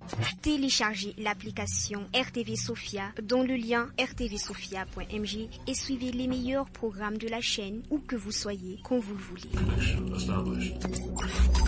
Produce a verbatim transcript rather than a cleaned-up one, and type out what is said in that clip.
Téléchargez l'application R T V Sophia dont le lien r t v sophia point m g et suivez les meilleurs programmes de la chaîne où que vous soyez, quand vous le voulez.